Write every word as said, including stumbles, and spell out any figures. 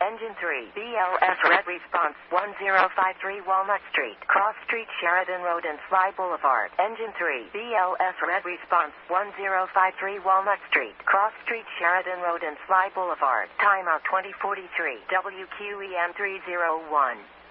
Engine three, B L S Red Response, one zero five three Walnut Street, Cross Street, Sheridan Road and Sly Boulevard. Engine three, B L S Red Response, one zero five three Walnut Street, Cross Street, Sheridan Road and Sly Boulevard. Timeout twenty forty-three, W Q E M three oh one.